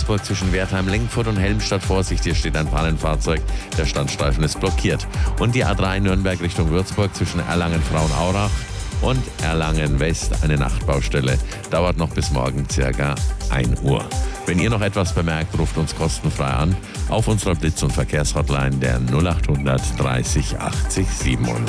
Würzburg zwischen Wertheim, Lengfurt und Helmstadt Vorsicht, hier steht ein Pannenfahrzeug, der Standstreifen ist blockiert. Und die A3 Nürnberg Richtung Würzburg zwischen Erlangen-Frauenaurach und Erlangen West, eine Nachtbaustelle, dauert noch bis morgen circa 1 Uhr. Wenn ihr noch etwas bemerkt, ruft uns kostenfrei an auf unserer Blitz- und Verkehrshotline der 0800 30 80 97.